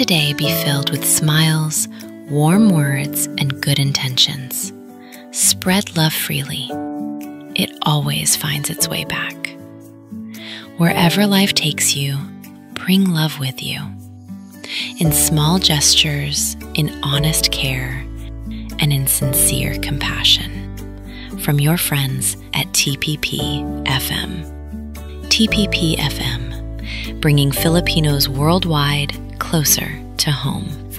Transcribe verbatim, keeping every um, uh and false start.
Today be filled with smiles, warm words, and good intentions. Spread love freely. It always finds its way back. Wherever life takes you, bring love with you. In small gestures, in honest care, and in sincere compassion. From your friends at T P P F M. T P P F M, bringing Filipinos worldwide closer to home.